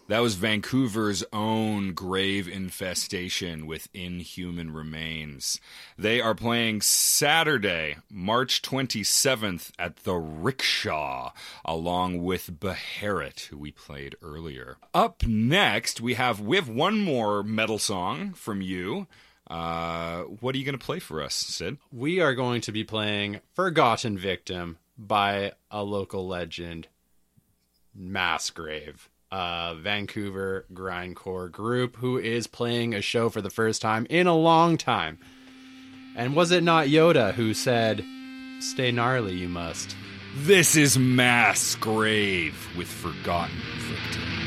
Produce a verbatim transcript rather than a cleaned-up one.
That was Vancouver's own Grave Infestation with Inhuman Remains. They are playing Saturday, March twenty-seventh at the Rickshaw, along with Beharit, who we played earlier. Up next, we have we have one more metal song from you. Uh, what are you going to play for us, Sid? We are going to be playing Forgotten Victim by a local legend, Massgrave. Uh, Vancouver grindcore group who is playing a show for the first time in a long time. And was it not Yoda who said, "Stay gnarly, you must"? This is Massgrave with Forgotten Victim.